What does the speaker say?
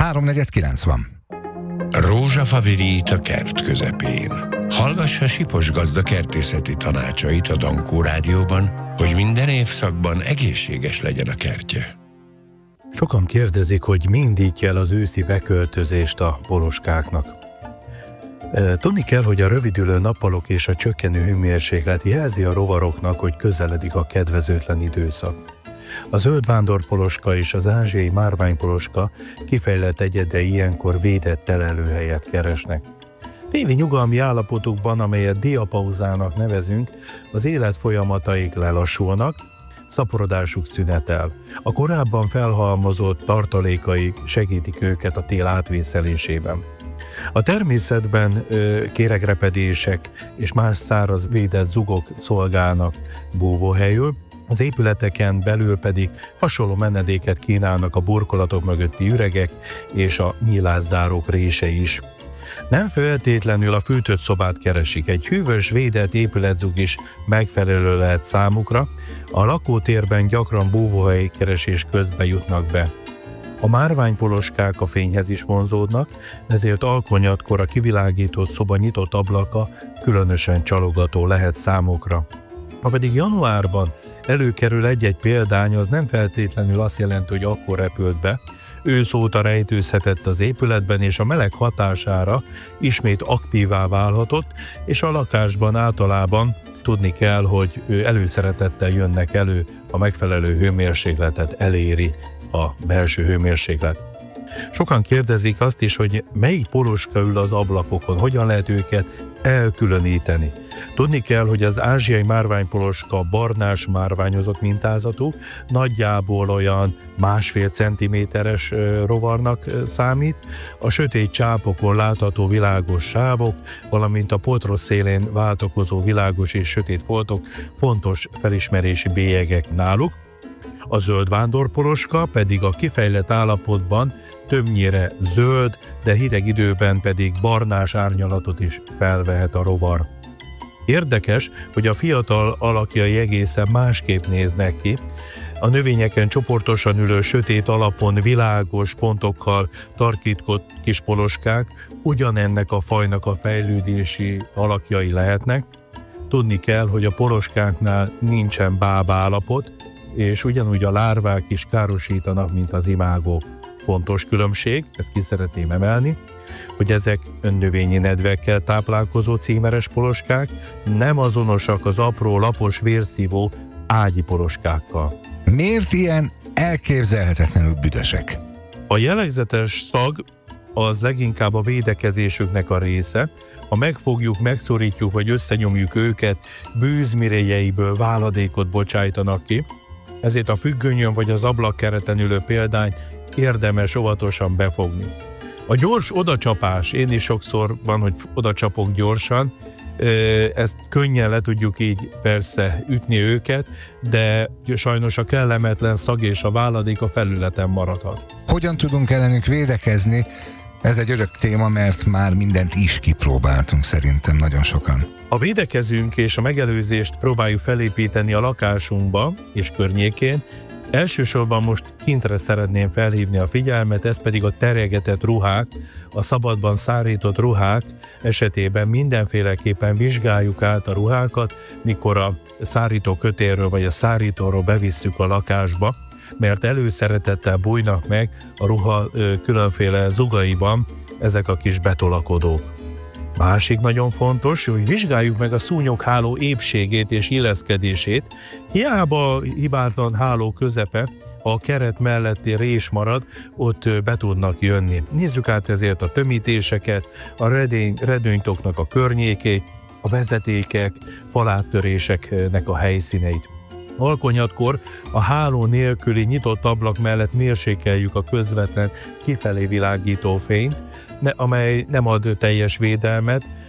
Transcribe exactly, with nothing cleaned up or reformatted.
háromnegyed kilenc van. Rózsafa virít a kert közepén. Hallgassa Sipos gazda kertészeti tanácsait a Dankó Rádióban, hogy minden évszakban egészséges legyen a kertje. Sokan kérdezik, hogy mi indítja el az őszi beköltözést a poloskáknak. Tudni kell, hogy a rövidülő nappalok és a csökkenő hőmérséklet jelzi a rovaroknak, hogy közeledik a kedvezőtlen időszak. A zöldvándorpoloska és az ázsiai márványpoloska kifejlett egyedei ilyenkor védett telelőhelyet keresnek. Téli nyugalmi állapotukban, amelyet diapauzának nevezünk, az élet folyamataik lelassulnak, szaporodásuk szünetel. A korábban felhalmozott tartalékaik segítik őket a tél átvészelésében. A természetben ö, kéregrepedések és más száraz védett zugok szolgálnak búvóhelyül, az épületeken belül pedig hasonló menedéket kínálnak a burkolatok mögötti üregek és a nyílászárók rései is. Nem feltétlenül a fűtött szobát keresik, egy hűvös, védett épületzug is megfelelő lehet számukra, a lakótérben gyakran búvóhely keresés közben jutnak be. A márványpoloskák a fényhez is vonzódnak, ezért alkonyatkor a kivilágított szoba nyitott ablaka különösen csalogató lehet számukra. Ha pedig januárban előkerül egy-egy példány, az nem feltétlenül azt jelenti, hogy akkor repült be, ősz óta rejtőzhetett az épületben, és a meleg hatására ismét aktívá válhatott, és a lakásban általában tudni kell, hogy előszeretettel jönnek elő, a megfelelő hőmérsékletet eléri a belső hőmérséklet. Sokan kérdezik azt is, hogy melyik poloska ül az ablakokon, hogyan lehet őket elkülöníteni. Tudni kell, hogy az ázsiai márványpoloska barnás márványozott mintázatú, nagyjából olyan másfél centiméteres rovarnak számít, a sötét csápokon látható világos sávok, valamint a potros szélén váltakozó világos és sötét foltok fontos felismerési bélyegek náluk. A zöld vándorpoloska pedig a kifejlett állapotban többnyire zöld, de hideg időben pedig barnás árnyalatot is felvehet a rovar. Érdekes, hogy a fiatal alakjai egészen másképp néznek ki. A növényeken csoportosan ülő sötét alapon világos pontokkal tarkított kis poloskák ugyanennek a fajnak a fejlődési alakjai lehetnek. Tudni kell, hogy a poloskáknál nincsen bábállapot, és ugyanúgy a lárvák is károsítanak, mint az imágók. Fontos különbség, ezt ki szeretném emelni, hogy ezek önnövényi nedvekkel táplálkozó címeres poloskák nem azonosak az apró, lapos, vérszívó ágyi poloskákkal. Miért ilyen elképzelhetetlenül büdösek? A jellegzetes szag az leginkább a védekezésüknek a része. Ha megfogjuk, megszorítjuk vagy összenyomjuk őket, bűzmiréjeiből váladékot bocsájtanak ki, ezért a függönyön vagy az ablakkereten ülő példányt érdemes óvatosan befogni. A gyors odacsapás, én is sokszor van, hogy odacsapok gyorsan, ezt könnyen le tudjuk így persze ütni őket, de sajnos a kellemetlen szag és a váladék a felületen maradhat. Hogyan tudunk ellenük védekezni? Ez egy örök téma, mert már mindent is kipróbáltunk szerintem nagyon sokan. Ha védekezünk és a megelőzést próbáljuk felépíteni a lakásunkba és környékén, elsősorban most kintre szeretném felhívni a figyelmet, ez pedig a terjegetett ruhák, a szabadban szárított ruhák esetében mindenféleképpen vizsgáljuk át a ruhákat, mikor a szárító kötélről vagy a szárítóról bevisszük a lakásba, mert előszeretettel bújnak meg a ruha különféle zugaiban ezek a kis betolakodók. Másik nagyon fontos, hogy vizsgáljuk meg a szúnyogháló épségét és illeszkedését. Hiába hibátlan háló közepe, ha a keret melletti rés marad, ott be tudnak jönni. Nézzük át ezért a tömítéseket, a redény, redőnytoknak a környékét, a vezetékek, faláttöréseknek a helyszíneit. Alkonyatkor a háló nélküli nyitott ablak mellett mérsékeljük a közvetlen kifelé világító fényt, amely nem ad teljes védelmet,